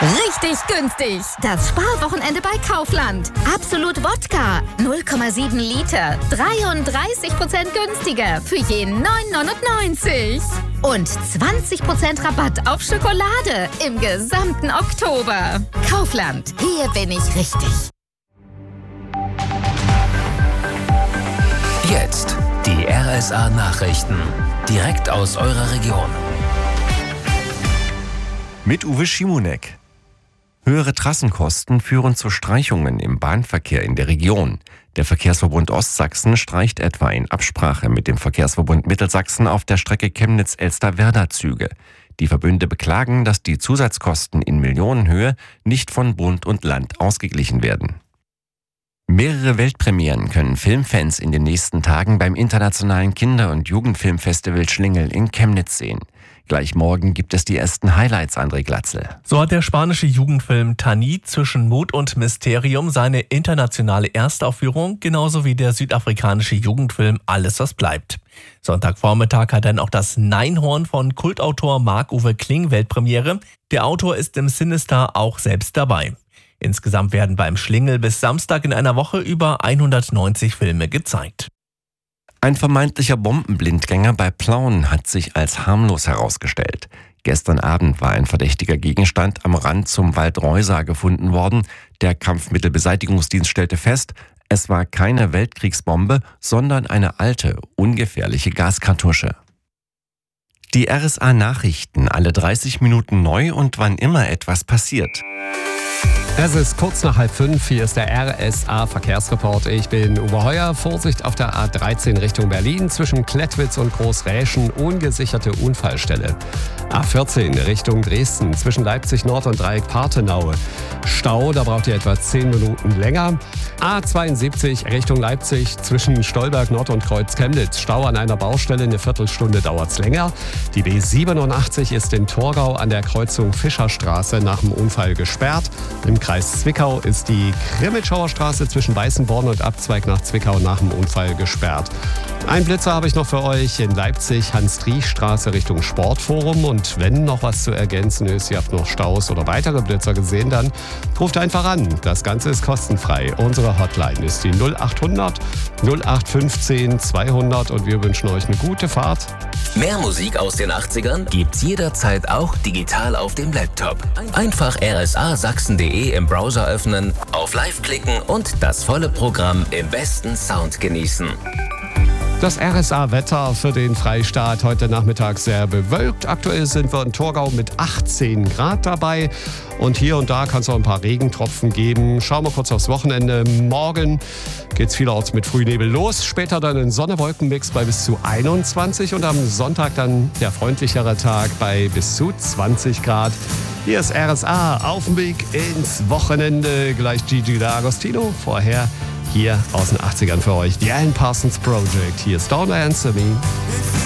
Richtig günstig. Das Sparwochenende bei Kaufland. Absolut Wodka. 0,7 Liter. 33% günstiger. Für jeden 9,99. Und 20% Rabatt auf Schokolade im gesamten Oktober. Kaufland. Hier bin ich richtig. Jetzt die RSA-Nachrichten. Direkt aus eurer Region. Mit Uwe Schimonek. Höhere Trassenkosten führen zu Streichungen im Bahnverkehr in der Region. Der Verkehrsverbund Ostsachsen streicht etwa in Absprache mit dem Verkehrsverbund Mittelsachsen auf der Strecke Chemnitz-Elsterwerda Züge. Die Verbünde beklagen, dass die Zusatzkosten in Millionenhöhe nicht von Bund und Land ausgeglichen werden. Mehrere Weltpremieren können Filmfans in den nächsten Tagen beim internationalen Kinder- und Jugendfilmfestival Schlingel in Chemnitz sehen. Gleich morgen gibt es die ersten Highlights, André Glatzel. So hat der spanische Jugendfilm Tanit zwischen Mut und Mysterium seine internationale Erstaufführung, genauso wie der südafrikanische Jugendfilm Alles, was bleibt. Sonntagvormittag hat dann auch das Neinhorn von Kultautor Marc-Uwe Kling Weltpremiere. Der Autor ist im Sinister auch selbst dabei. Insgesamt werden beim Schlingel bis Samstag in einer Woche über 190 Filme gezeigt. Ein vermeintlicher Bombenblindgänger bei Plauen hat sich als harmlos herausgestellt. Gestern Abend war ein verdächtiger Gegenstand am Rand zum Wald Reusa gefunden worden. Der Kampfmittelbeseitigungsdienst stellte fest, es war keine Weltkriegsbombe, sondern eine alte, ungefährliche Gaskartusche. Die RSA-Nachrichten, alle 30 Minuten neu und wann immer etwas passiert. Es ist kurz nach 4:30, hier ist der RSA-Verkehrsreport. Ich bin Uwe Heuer. Vorsicht auf der A13 Richtung Berlin zwischen Klettwitz und Großräschen, ungesicherte Unfallstelle. A14 Richtung Dresden zwischen Leipzig Nord und Dreieck Parthenaue. Stau, da braucht ihr etwa 10 Minuten länger. A72 Richtung Leipzig zwischen Stolberg Nord und Kreuz Chemnitz. Stau an einer Baustelle, eine Viertelstunde dauert's länger. Die B87 ist in Torgau an der Kreuzung Fischerstraße nach dem Unfall gesperrt. Im Kreis Zwickau ist die Krimitschauer Straße zwischen Weißenborn und Abzweig nach Zwickau nach dem Unfall gesperrt. Ein Blitzer habe ich noch für euch in Leipzig, Hans-Driesch-Straße Richtung Sportforum. Und wenn noch was zu ergänzen ist, ihr habt noch Staus oder weitere Blitzer gesehen, dann ruft einfach an. Das Ganze ist kostenfrei. Unsere Hotline ist die 0800 0815 200 und wir wünschen euch eine gute Fahrt. Mehr Musik aus den 80ern gibt's jederzeit auch digital auf dem Laptop. Einfach rsasachsen.de im Browser öffnen, auf Live klicken und das volle Programm im besten Sound genießen. Das RSA-Wetter für den Freistaat heute Nachmittag sehr bewölkt. Aktuell sind wir in Torgau mit 18 Grad dabei. Und hier und da kann es auch ein paar Regentropfen geben. Schauen wir kurz aufs Wochenende. Morgen geht es vielerorts mit Frühnebel los. Später dann ein Sonne-Wolken-Mix bei bis zu 21. Und am Sonntag dann der freundlichere Tag bei bis zu 20 Grad. Hier ist RSA auf dem Weg ins Wochenende. Gleich Gigi D'Agostino. Vorher hier aus den 80ern für euch die Alan Parsons Project. Hier ist Don't Answer Me.